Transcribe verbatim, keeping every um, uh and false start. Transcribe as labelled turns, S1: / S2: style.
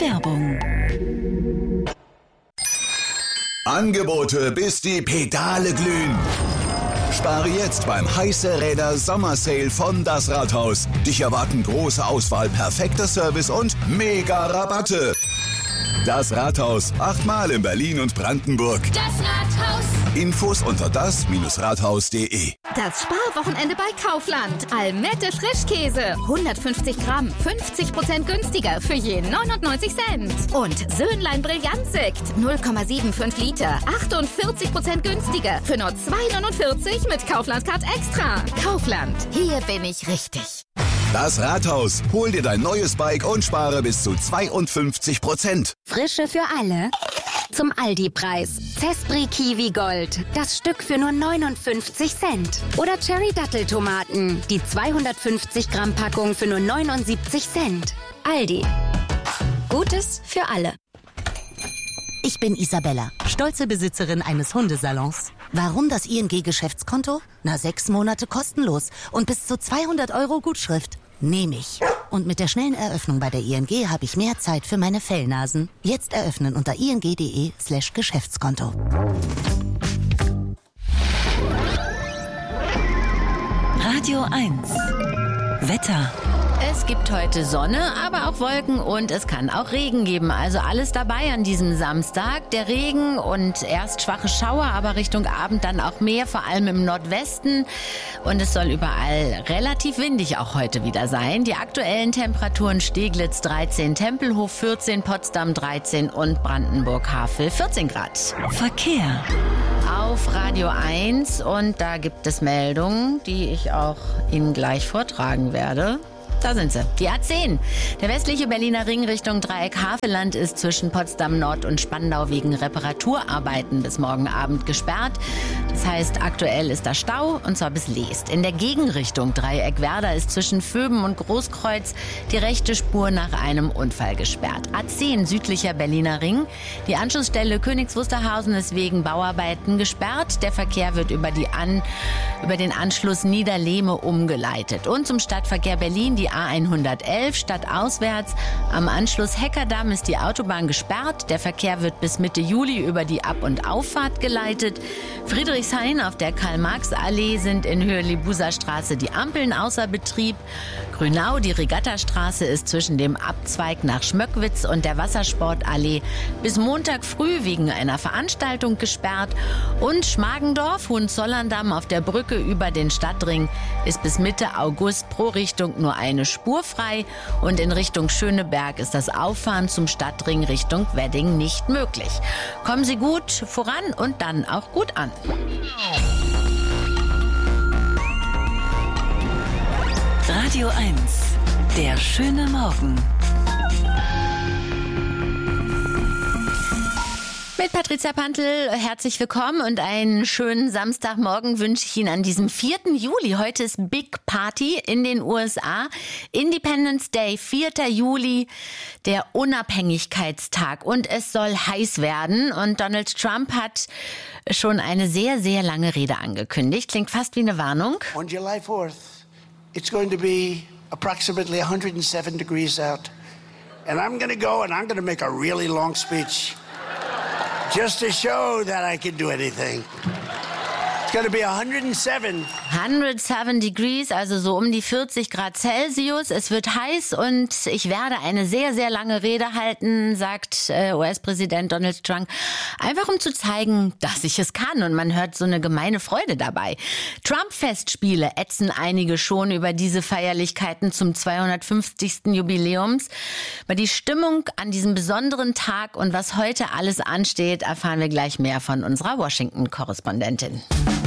S1: Werbung.
S2: Angebote, bis die Pedale glühen. Spare jetzt beim Heiße Räder Sommersale von Das Rathaus. Dich erwarten große Auswahl, perfekter Service und mega Rabatte. Das Rathaus, achtmal in Berlin und Brandenburg.
S3: Das Rathaus.
S2: Infos unter das Rathaus punkt de.
S3: Das Sparwochenende bei Kaufland. Almette Frischkäse. hundertfünfzig Gramm. fünfzig Prozent günstiger für je neunundneunzig Cent. Und Söhnlein Brillantsekt. null Komma fünfundsiebzig Liter. achtundvierzig Prozent günstiger für nur zwei neunundvierzig mit Kaufland Card Extra. Kaufland. Hier bin ich richtig.
S2: Das Rathaus. Hol dir dein neues Bike und spare bis zu zweiundfünfzig Prozent.
S4: Frische für alle. Zum Aldi-Preis. Zespri Kiwi Gold. Das Stück für nur neunundfünfzig Cent. Oder Cherry Datteltomaten. Die zweihundertfünfzig Gramm Packung für nur neunundsiebzig Cent. Aldi. Gutes für alle.
S5: Ich bin Isabella, stolze Besitzerin eines Hundesalons. Warum das I N G-Geschäftskonto? Na, sechs Monate kostenlos und bis zu zweihundert Euro Gutschrift. Nehme ich. Und mit der schnellen Eröffnung bei der I N G habe ich mehr Zeit für meine Fellnasen. Jetzt eröffnen unter ing.de slash Geschäftskonto.
S1: Radio eins. Wetter.
S6: Es gibt heute Sonne, aber auch Wolken und es kann auch Regen geben. Also alles dabei an diesem Samstag. Der Regen und erst schwache Schauer, aber Richtung Abend dann auch mehr, vor allem im Nordwesten. Und es soll überall relativ windig auch heute wieder sein. Die aktuellen Temperaturen: Steglitz dreizehn, Tempelhof vierzehn, Potsdam dreizehn und Brandenburg-Havel vierzehn Grad.
S1: Verkehr.
S6: Auf Radio eins und da gibt es Meldungen, die ich auch Ihnen gleich vortragen werde. Da sind sie. Die A zehn. Der westliche Berliner Ring Richtung Dreieck Havelland ist zwischen Potsdam Nord und Spandau wegen Reparaturarbeiten bis morgen Abend gesperrt. Das heißt, aktuell ist da Stau und zwar bis Leest. In der Gegenrichtung Dreieck Werder ist zwischen Vöben und Großkreuz die rechte Spur nach einem Unfall gesperrt. A zehn südlicher Berliner Ring. Die Anschlussstelle Königs Wusterhausen ist wegen Bauarbeiten gesperrt. Der Verkehr wird über, die An- über den Anschluss Niederlehme umgeleitet. Und zum Stadtverkehr Berlin die A hundertelf stadtauswärts. Am Anschluss Heckerdamm ist die Autobahn gesperrt. Der Verkehr wird bis Mitte Juli über die Ab- und Auffahrt geleitet. Friedrichshain auf der Karl-Marx-Allee sind in Höhe Libuser-Straße die Ampeln außer Betrieb. Grünau, die Regattastraße, ist zwischen dem Abzweig nach Schmöckwitz und der Wassersportallee bis Montag früh wegen einer Veranstaltung gesperrt. Und Schmargendorf, Hohenzollern-Damm auf der Brücke über den Stadtring ist bis Mitte August pro Richtung nur eine Spur frei. Und in Richtung Schöneberg ist das Auffahren zum Stadtring Richtung Wedding nicht möglich. Kommen Sie gut voran und dann auch gut an.
S1: Radio eins. Der schöne Morgen.
S6: Mit Patricia Pantl, herzlich willkommen und einen schönen Samstagmorgen wünsche ich Ihnen an diesem vierten Juli. Heute ist Big Party in den U S A. Independence Day, vierter Juli, der Unabhängigkeitstag. Und es soll heiß werden. Und Donald Trump hat schon eine sehr, sehr lange Rede angekündigt. Klingt fast wie eine Warnung.
S7: On July fourth, it's going to be approximately one hundred seven degrees out. And I'm going to go and I'm going to make a really long speech. Just to show that I can do anything. It's going to be one hundred seven.
S6: one hundred seven degrees, also so um die vierzig Grad Celsius. Es wird heiß und ich werde eine sehr, sehr lange Rede halten, sagt äh, U S-Präsident Donald Trump. Einfach um zu zeigen, dass ich es kann. Und man hört so eine gemeine Freude dabei. Trump-Festspiele ätzen einige schon über diese Feierlichkeiten zum zweihundertfünfzigsten Jubiläums. Über die Stimmung an diesem besonderen Tag und was heute alles ansteht, erfahren wir gleich mehr von unserer Washington-Korrespondentin.